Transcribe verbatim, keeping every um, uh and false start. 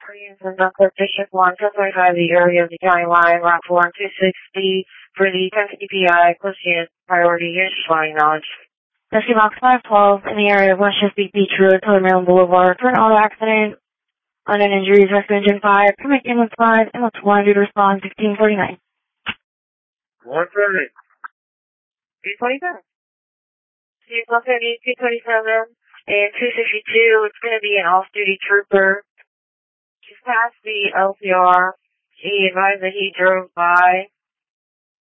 From Buckler District one, two twenty-five, the area of the county line, route four two sixty for the ten fifty P I, close unit, priority unit, flying knowledge. Rescue Box five twelve in the area of West Chesapeake Beach Road, Southern Maryland Boulevard, for an auto accident, unknown injuries, rescue engine five, permit ambulance five, ambulance one, due to respond fifteen forty-nine. one thirty. two twenty-seven. two twenty-seven and two sixty-two, it's going to be an off-duty trooper. Just past the L C R. He advised that he drove by